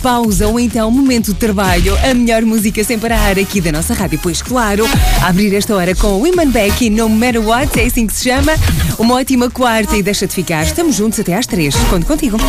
pausa ou então momento de trabalho, a melhor música sem parar aqui da nossa rádio. Pois claro, a abrir esta hora com o Iman Beck e No Matter What, é assim que se chama. Uma ótima quarta e deixa de ficar. Estamos juntos até às 3. Conto contigo.